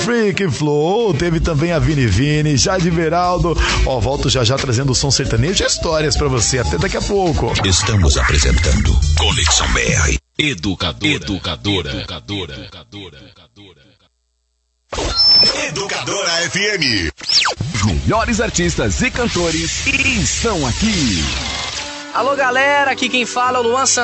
Freak Flow, teve também a Vini, Jade Beraldo. Ó, volto já trazendo o som sertanejo e histórias pra você. Até daqui a pouco. Estamos apresentando Conexão BR. Educadora FM. Os melhores artistas e cantores estão aqui. Alô, galera, aqui quem fala é o Luan Santana.